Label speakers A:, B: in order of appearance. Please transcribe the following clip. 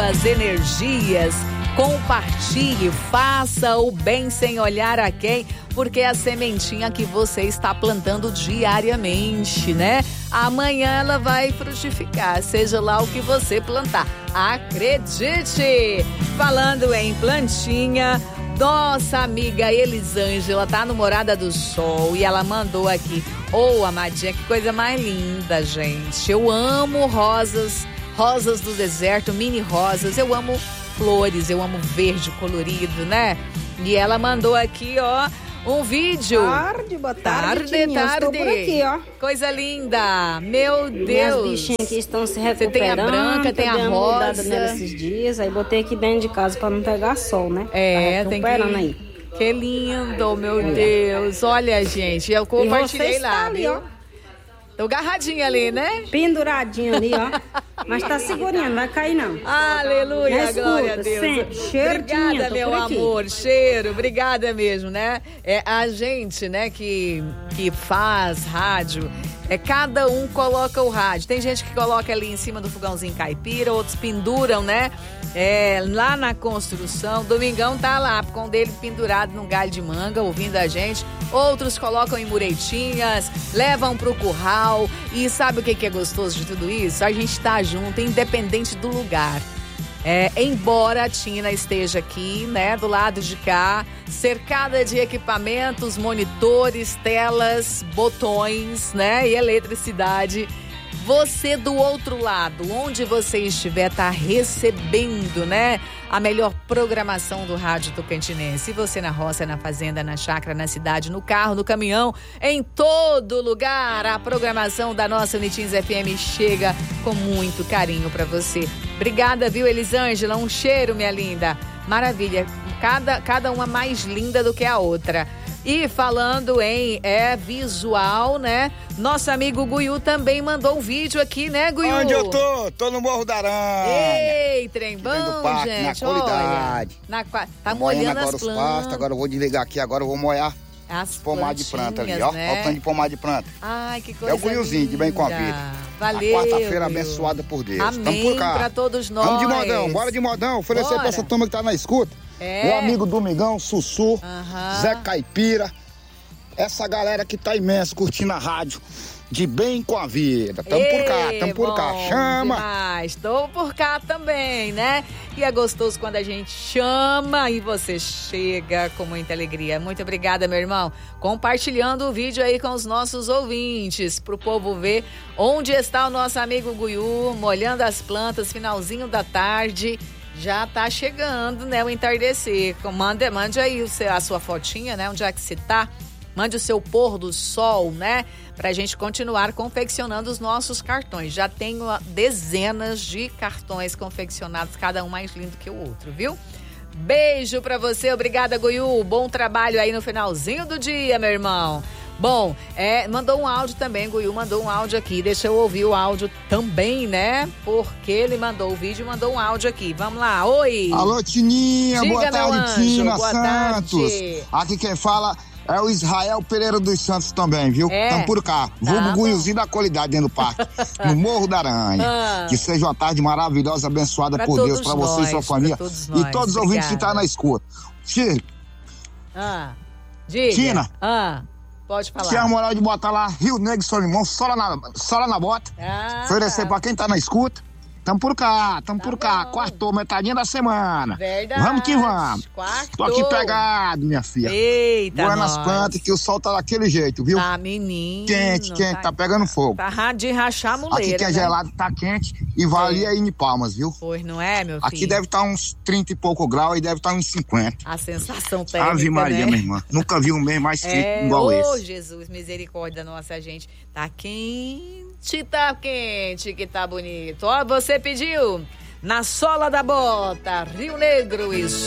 A: boas energias. Compartilhe, faça o bem sem olhar a quem, porque é a sementinha que você está plantando diariamente, né? Amanhã ela vai frutificar, seja lá o que você plantar. Acredite! Falando em plantinha, nossa amiga Elisângela tá no Morada do Sol e ela mandou aqui. Ô, amadinha, que coisa mais linda, gente. Eu amo rosas do deserto, mini rosas. Eu amo flores, eu amo verde colorido, né? E ela mandou aqui, ó, um vídeo.
B: Boa tarde. Estou por aqui, ó.
A: Coisa linda. Meu Deus.
B: Minhas bichinhas aqui estão se recuperando.
A: Você tem a branca, tem a rosa.
B: Nesses dias, aí botei aqui dentro de casa para não pegar sol, né?
A: É,
B: tá
A: tem
B: recuperando
A: que...
B: aí.
A: Que lindo, meu Deus. Olha, gente, eu compartilhei lá,
B: ali,
A: viu?
B: ó.
A: Tô agarradinha ali, né?
B: Penduradinha ali, ó. Mas tá segurinha, não vai cair, não.
A: Aleluia,
B: escuta,
A: glória a Deus.
B: Sempre, cheiro de
A: obrigada,
B: minha,
A: meu amor, cheiro, obrigada mesmo, né? É a gente, né, que faz rádio, cada um coloca o rádio. Tem gente que coloca ali em cima do fogãozinho caipira, outros penduram, né? Lá na construção, Domingão tá lá com o dele pendurado num galho de manga, ouvindo a gente. Outros colocam em muretinhas, levam pro curral. E sabe o que é gostoso de tudo isso? A gente tá junto, independente do lugar. Embora a Tina esteja aqui, né, do lado de cá, cercada de equipamentos, monitores, telas, botões, né, e eletricidade, você do outro lado, onde você estiver, tá recebendo, né, a melhor programação do rádio tocantinense. E você na roça, na fazenda, na chácara, na cidade, no carro, no caminhão, em todo lugar, a programação da nossa Unitins FM chega com muito carinho para você. Obrigada, viu, Elisângela? Um cheiro, minha linda. Maravilha. Cada uma mais linda do que a outra. E falando em visual, né? Nosso amigo Guiú também mandou um vídeo aqui, né, Guiú?
C: Onde eu tô? Tô no Morro da Aranha.
A: Ei, trem bom,
C: parque,
A: gente.
C: na qualidade.
A: Tá molhando
C: agora
A: as
C: os pastos. Agora eu vou desligar aqui, agora eu vou molhar
A: as
C: pomar de planta ali, ó.
A: né?
C: Olha o tanto de pomar de planta.
A: Ai, que coisa
C: É o Guiuzinho de Bem com a Vida.
A: Valeu,
C: a quarta-feira abençoada por Deus.
A: Amém.
C: Tamo por cá.
A: Pra todos nós.
C: Vamos de modão, bora de modão. Oferecer pra essa turma que tá na escuta. Meu amigo Domingão, Sussu, Zé Caipira. Essa galera que tá imensa curtindo a rádio de Bem com a Vida. Tamo por cá. Chama!
A: Demais. Tô por cá também, né? E é gostoso quando a gente chama e você chega com muita alegria. Muito obrigada, meu irmão. Compartilhando o vídeo aí com os nossos ouvintes, pro povo ver onde está o nosso amigo Guiú, molhando as plantas, finalzinho da tarde. Já tá chegando, né, o entardecer. Mande aí a sua fotinha, né, onde é que você tá. Mande o seu pôr do sol, né? Pra gente continuar confeccionando os nossos cartões. Já tenho dezenas de cartões confeccionados, cada um mais lindo que o outro, viu? Beijo pra você, obrigada, Guiú. Bom trabalho aí no finalzinho do dia, meu irmão. Bom, mandou um áudio também, Guiú mandou um áudio aqui. Deixa eu ouvir o áudio também, né? Porque ele mandou o vídeo e mandou um áudio aqui. Vamos lá, oi!
C: Alô, Tininha,
A: diga,
C: boa tarde, Tina
A: boa
C: Santos.
A: Tarde.
C: Aqui quem fala é o Israel Pereira dos Santos também, viu? Tamo por cá. Vulgo Guiuzinho da qualidade dentro do parque, no Morro da Aranha. Que seja uma tarde maravilhosa, abençoada por Deus, pra você e sua família. E todos os ouvintes que estão na escuta.
A: Diga.
C: Tina.
A: Pode falar.
C: Tinha a moral de botar lá Rio Negro e São Limão, sola na bota. Oferecer pra quem tá na escuta. Tamo por cá. Quartou, metadinha da semana.
A: Verdade.
C: Vamos que vamos.
A: Quartou.
C: Tô aqui pegado, minha filha.
A: Eita,
C: boa nas plantas que o sol tá daquele jeito, viu?
A: Tá, menino.
C: Quente, tá pegando fogo.
A: Tá de rachar a muleira,
C: aqui que é gelado, tá quente e vale aí em Palmas, viu?
A: Pois não é, meu filho?
C: Aqui deve estar uns 30 e pouco graus e deve estar uns 50.
A: A sensação térmica,
C: Ave Maria,
A: né?
C: minha irmã. Nunca vi um mês mais quente igual esse.
A: Ô, Jesus, misericórdia da nossa gente. Tá quente que tá bonito. Ó, você pediu na sola da bota, Rio Negro e